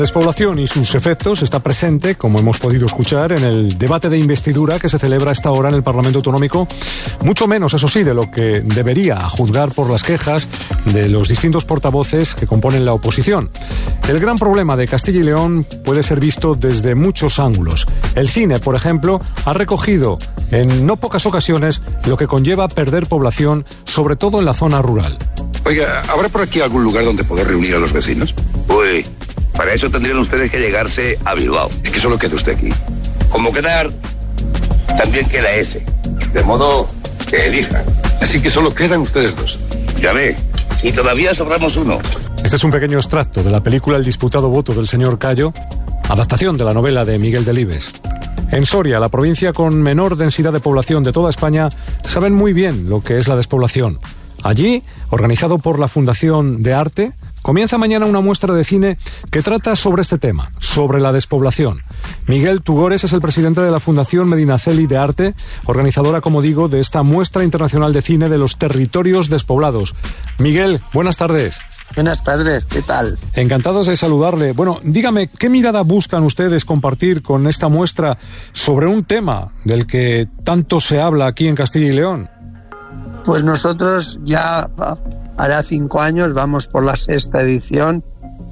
Despoblación y sus efectos está presente, como hemos podido escuchar, en el debate de investidura que se celebra a esta hora en el Parlamento Autonómico, mucho menos, eso sí, de lo que debería, a juzgar por las quejas de los distintos portavoces que componen la oposición. El gran problema de Castilla y León puede ser visto desde muchos ángulos. El cine, por ejemplo, ha recogido en no pocas ocasiones lo que conlleva perder población, sobre todo en la zona rural. Oiga, ¿habrá por aquí algún lugar donde poder reunir a los vecinos? Uy, para eso tendrían ustedes que llegarse a Bilbao. Es que solo queda usted aquí. Como quedar, también queda ese. De modo que elijan. Así que solo quedan ustedes dos. Ya ve, y todavía sobramos uno. Este es un pequeño extracto de la película El disputado voto del señor Cayo, adaptación de la novela de Miguel Delibes. En Soria, la provincia con menor densidad de población de toda España, saben muy bien lo que es la despoblación. Allí, organizado por la Fundación de Arte, comienza mañana una muestra de cine que trata sobre este tema, sobre la despoblación. Miguel Tugores es el presidente de la Fundación Medinaceli de Arte, organizadora, como digo, de esta muestra internacional de cine de los territorios despoblados. Miguel, buenas tardes. Buenas tardes, ¿qué tal? Encantados de saludarle. Bueno, dígame, ¿qué mirada buscan ustedes compartir con esta muestra sobre un tema del que tanto se habla aquí en Castilla y León? Pues nosotros ya hará 5 años, vamos por la 6ª edición,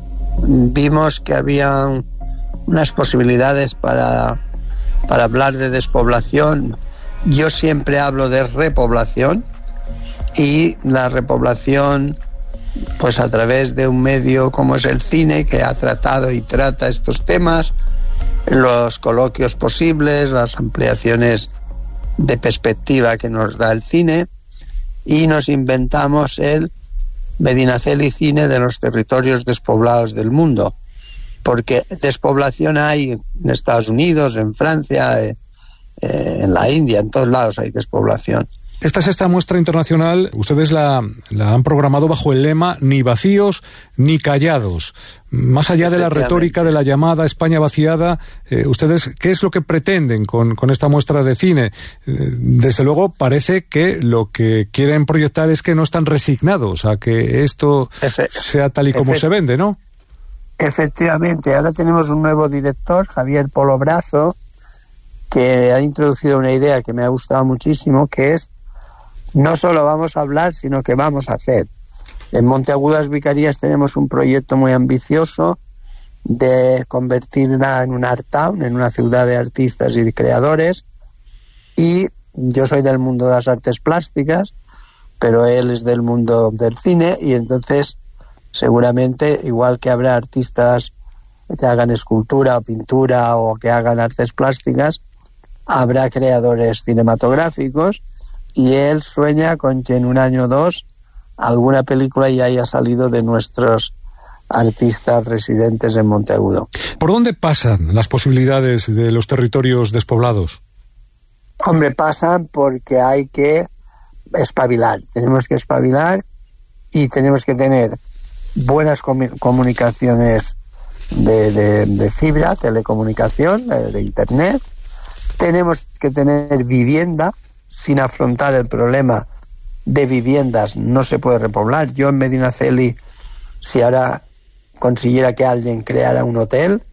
vimos que había unas posibilidades para hablar de despoblación. Yo siempre hablo de repoblación, y la repoblación, pues a través de un medio como es el cine, que ha tratado y trata estos temas, los coloquios posibles, las ampliaciones de perspectiva que nos da el cine, y nos inventamos el Medinaceli Cine de los territorios despoblados del mundo, porque despoblación hay en Estados Unidos, en Francia, en la India, en todos lados hay despoblación. Esta 6ª muestra internacional, ustedes la han programado bajo el lema ni vacíos ni callados. Más allá de la retórica de la llamada España vaciada, ustedes, ¿qué es lo que pretenden con esta muestra de cine? Desde luego parece que lo que quieren proyectar es que no están resignados a que esto sea tal y como se vende, ¿no? Efectivamente, ahora tenemos un nuevo director, Javier Polo Brazo, que ha introducido una idea que me ha gustado muchísimo, que es no solo vamos a hablar, sino que vamos a hacer. En Monteagudas Vicarías tenemos un proyecto muy ambicioso de convertirla en un art town, en una ciudad de artistas y de creadores, y yo soy del mundo de las artes plásticas, pero él es del mundo del cine, y entonces seguramente, igual que habrá artistas que hagan escultura o pintura o que hagan artes plásticas, habrá creadores cinematográficos, y él sueña con que en 1 año o 2 alguna película ya haya salido de nuestros artistas residentes en Monteagudo. ¿Por dónde pasan las posibilidades de los territorios despoblados? Hombre, pasan porque hay que espabilar. Tenemos que espabilar y tenemos que tener buenas comunicaciones de fibra, telecomunicación, de internet. Tenemos que tener vivienda. Sin afrontar el problema de viviendas no se puede repoblar. Yo en Medinaceli, si ahora consiguiera que alguien creara un hotel,